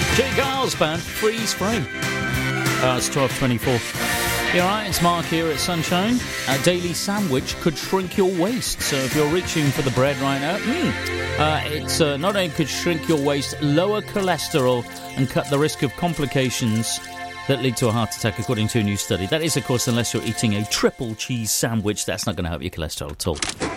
J. Giles Band, Freeze Frame. It's 12:24. You alright? It's Mark here at Sunshine. A daily sandwich could shrink your waist. So if you're reaching for the bread right now, it's not only could shrink your waist, lower cholesterol and cut the risk of complications that lead to a heart attack, according to a new study. That is, of course, unless you're eating a triple cheese sandwich. That's not going to help your cholesterol at all.